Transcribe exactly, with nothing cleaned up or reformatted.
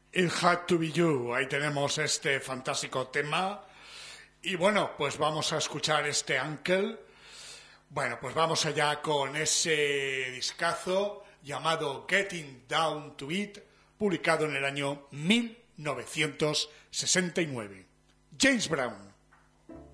It Had to Be You. Ahí tenemos este fantástico tema. Y bueno, pues vamos a escuchar este Uncle. Bueno, pues vamos allá con ese discazo llamado Getting Down to It, publicado en el año mil novecientos sesenta y nueve. James Brown.